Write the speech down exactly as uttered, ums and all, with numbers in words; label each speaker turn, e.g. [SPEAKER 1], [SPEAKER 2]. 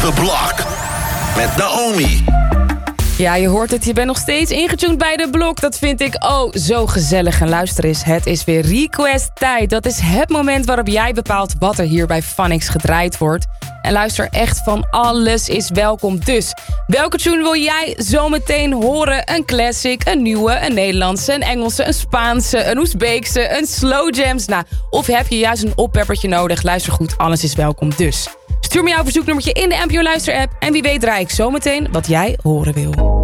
[SPEAKER 1] The Block. Met Naomi.
[SPEAKER 2] Ja, je hoort het. Je bent nog steeds ingetuned bij De Blok. Dat vind ik oh zo gezellig. En luister eens, het is weer request tijd. Dat is het moment waarop jij bepaalt wat er hier bij Funix gedraaid wordt. En luister, echt van alles is welkom. Dus, welke tune wil jij zometeen horen? Een classic, een nieuwe, een Nederlandse, een Engelse, een Spaanse, een Oezbeekse, een slow jams. Nou, of heb je juist een oppeppertje nodig? Luister goed, alles is welkom. Dus, stuur me jouw verzoeknummertje in de N P O Luister app. En wie weet draai ik zometeen wat jij horen wil.